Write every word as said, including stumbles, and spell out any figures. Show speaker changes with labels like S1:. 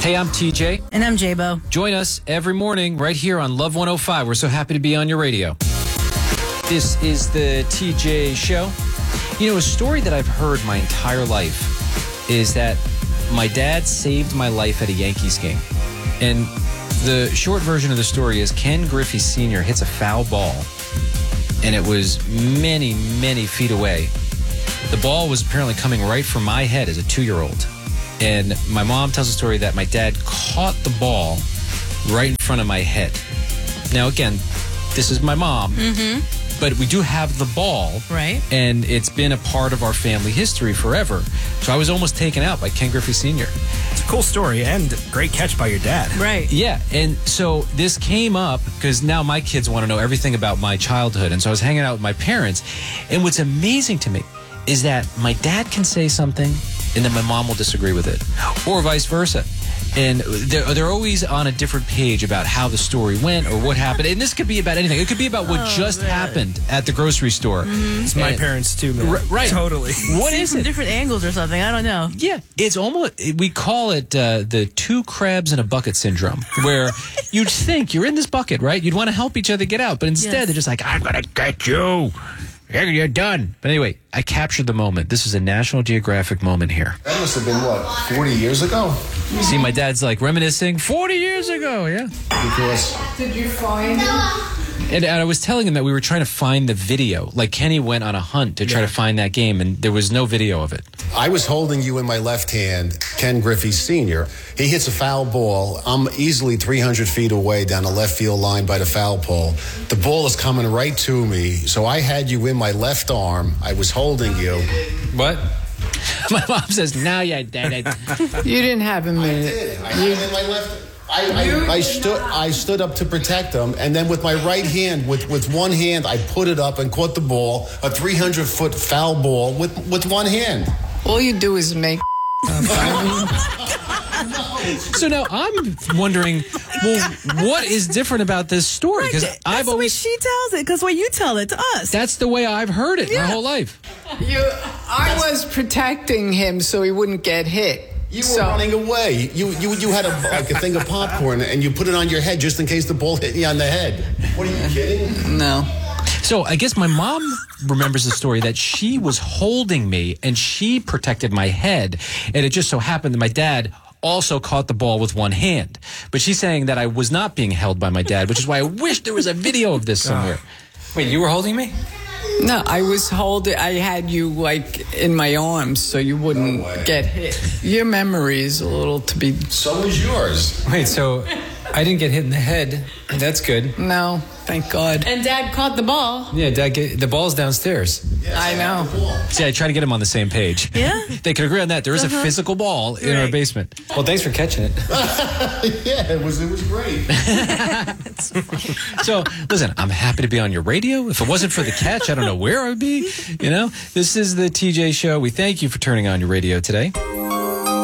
S1: Hey, I'm T J.
S2: And I'm J-Bo.
S1: Join us every morning right here on Love one oh five. We're so happy to be on your radio. This is the T J Show. You know, a story that I've heard my entire life is that my dad saved my life at a Yankees game. And the short version of the story is Ken Griffey Senior hits a foul ball, and it was many, many feet away. The ball was apparently coming right for my head as a two-year-old. And my mom tells a story that my dad caught the ball right in front of my head. Now, again, this is my mom, mm-hmm. but we do have the ball.
S2: Right.
S1: And it's been a part of our family history forever. So I was almost taken out by Ken Griffey Senior
S3: It's a cool story and great catch by your dad.
S2: Right.
S1: Yeah. And so this came up because now my kids want to know everything about my childhood. And so I was hanging out with my parents. And what's amazing to me is that my dad can say something and then my mom will disagree with it, or vice versa. And they're, they're always on a different page about how the story went or what happened. And this could be about anything. It could be about what oh, just man. happened at the grocery store.
S3: Mm-hmm. It's my and, parents too, man.
S1: R- right.
S3: Totally.
S1: What is
S2: from
S1: it?
S2: Different angles or something. I don't know.
S1: Yeah. It's almost, we call it uh, the two crabs in a bucket syndrome, where you'd think you're in this bucket, right? You'd want to help each other get out. But instead, yes. they're just like, I'm going to get you. You're done. But anyway, I captured the moment. This is a National Geographic moment here.
S4: That must have been, what, forty years ago?
S1: See, my dad's like reminiscing. forty years ago, yeah.
S4: Because...
S5: Did you find it?
S1: And, and I was telling him that we were trying to find the video. Like, Kenny went on a hunt to try
S3: yeah.
S1: to find that game, and there was no video of it.
S4: I was holding you in my left hand, Ken Griffey Senior He hits a foul ball. I'm easily three hundred feet away down the left field line by the foul pole. The ball is coming right to me, so I had you in my left arm. I was holding you.
S1: What? My mom says, now you did it.
S5: You didn't have him in it.
S4: I did. I had him in my left. I, I, I stood I stood up to protect him, and then with my right hand, with, with one hand, I put it up and caught the ball, a three hundred foot foul ball with, with one hand.
S5: All you do is make
S1: So now I'm wondering, well, what is different about this story? Because
S2: right,
S1: I've
S2: that's
S1: always
S2: the way she tells it. Because when you tell it to us,
S1: that's the way I've heard it
S2: yeah.
S1: my whole life.
S5: You, I was protecting him so he wouldn't get hit.
S4: You were
S5: so,
S4: running away. You you you had a like a thing of popcorn, and you put it on your head just in case the ball hit you on the head. What are you kidding?
S5: No.
S1: So I guess my mom remembers the story that she was holding me and she protected my head, and it just so happened that my dad also caught the ball with one hand. But she's saying that I was not being held by my dad, which is why I wish there was a video of this somewhere.
S6: Wait, you were holding me?
S5: No, I was holding, I had you like in my arms so you wouldn't
S4: No way.
S5: get hit. Your memory is a little to be...
S4: So is yours.
S6: Wait, so I didn't get hit in the head. That's good.
S5: No, thank God.
S2: and Dad caught the ball.
S6: Yeah, Dad, get, the ball's downstairs.
S4: Yes,
S5: I know.
S4: the ball.
S1: See, I try to get them on the same page.
S2: Yeah?
S1: They could agree on that. There is
S2: Uh-huh.
S1: a physical ball in our
S2: Right.
S1: basement.
S6: Well, thanks for catching it.
S4: Yeah, it was it was great.
S1: So, listen, I'm happy to be on your radio. If it wasn't for the catch, I don't know where I would be. You know, this is the T J Show. We thank you for turning on your radio today.